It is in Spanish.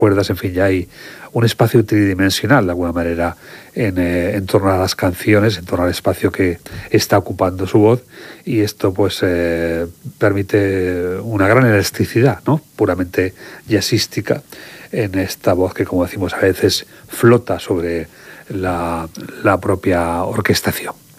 cuerdas, en fin, ya hay un espacio tridimensional de alguna manera en torno a las canciones, en torno al espacio que está ocupando su voz, y esto pues permite una gran elasticidad, ¿no?, puramente jazzística en esta voz que, como decimos, a veces flota sobre la propia orquestación.